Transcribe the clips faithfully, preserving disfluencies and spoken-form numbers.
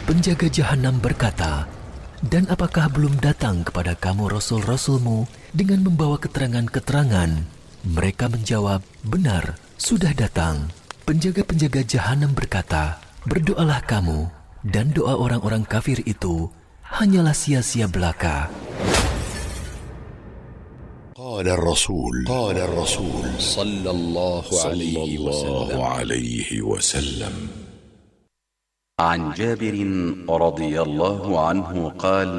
Penjaga jahanam berkata, "Dan apakah belum datang kepada kamu rasul-rasulmu dengan membawa keterangan-keterangan?" Mereka menjawab, "Benar, sudah datang." Penjaga-penjaga jahanam berkata, "Berdoalah kamu, dan doa orang-orang kafir itu hanyalah sia-sia belaka." قال الرسول قال الرسول صلى الله عليه وسلم عن جابر رضي الله عنه قال: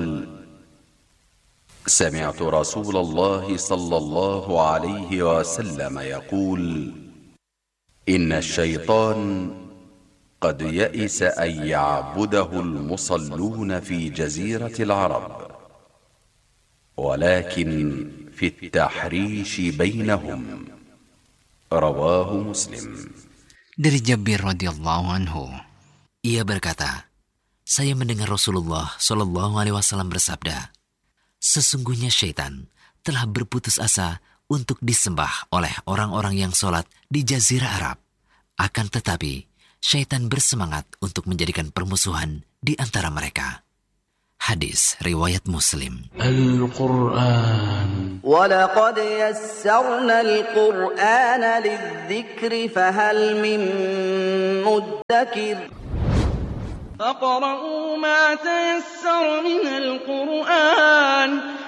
سمعت رسول الله صلى الله عليه وسلم يقول: إن الشيطان قد يئس أن يعبده المصلون في جزيرة العرب، ولكن في التحريش بينهم. رواه مسلم. Dari Jabir radhiyallahu anhu, ia berkata, saya mendengar Rasulullah Shallallahu Alaihi Wasallam bersabda, sesungguhnya syaitan telah berputus asa untuk disembah oleh orang-orang yang sholat di Jazirah Arab. Akan tetapi, syaitan bersemangat untuk menjadikan permusuhan di antara mereka. Hadis riwayat Muslim. Al-Quran. وَلَقَدْ يَسَّرْنَا الْقُرْآنَ لِلذِّكْرِ فَهَلْ مِن مُّدَّكِرٍ فَاقْرَؤُوا مَا تَيَسَّرَ مِنَ الْقُرْآنِ